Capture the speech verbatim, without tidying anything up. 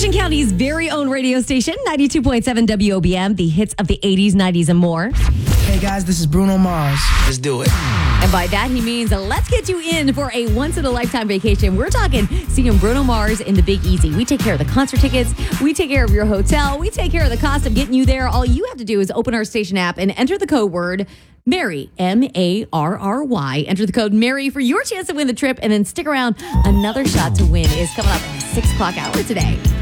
Ocean County's very own radio station, ninety-two point seven W O B M, the hits of the eighties, nineties, and more. Hey guys, this is Bruno Mars. Let's do it. And by that, he means let's get you in for a once-in-a-lifetime vacation. We're talking seeing Bruno Mars in the Big Easy. We take care of the concert tickets. We take care of your hotel. We take care of the cost of getting you there. All you have to do is open our station app and enter the code word Mary, M A R R Y. Enter the code Mary for your chance to win the trip, and then stick around. Another shot to win is coming up in the six o'clock hour today.